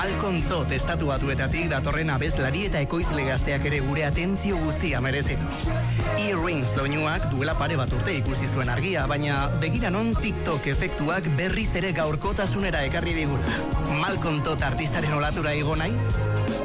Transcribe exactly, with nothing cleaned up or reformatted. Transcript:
Malcolm Todd estatu batuetatik datorren abeslari eta ekoizle gazteak ere gure atentzio guztia merezi du. Earrings doinuak duela pare bat urte ikusi zuen argia, baina begira non TikTok efektuak berriz ere gaurkotasunera ekarri digula. Malcolm Todd artistaren olatura igo nahi?